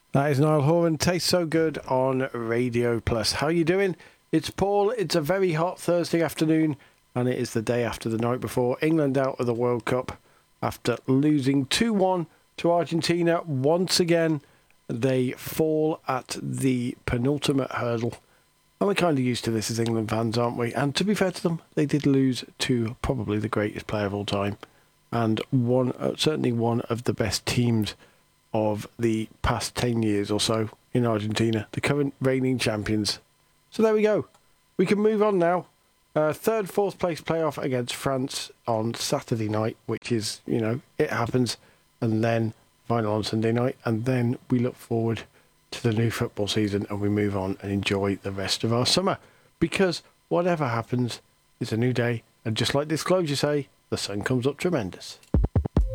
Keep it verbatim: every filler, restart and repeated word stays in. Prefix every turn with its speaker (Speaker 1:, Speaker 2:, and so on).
Speaker 1: That is Niall Horan. Tastes so good on Radio Plus. How you doing? It's Paul. It's a very hot Thursday afternoon, and it is the day after the night before England out of the World Cup after losing two one to Argentina. Once again, they fall at the penultimate hurdle. And we're kind of used to this as England fans, aren't we? And to be fair to them, they did lose to probably the greatest player of all time, and one uh, certainly one of the best teams of the past ten years or so in Argentina, the current reigning champions. So there we go. We can move on now. Uh, third, fourth place playoff against France on Saturday night, which is, you know, it happens. And then final on Sunday night. And then we look forward to the new football season and we move on and enjoy the rest of our summer. Because whatever happens, it's a new day. And just like Disclosure say, the sun comes up tremendous.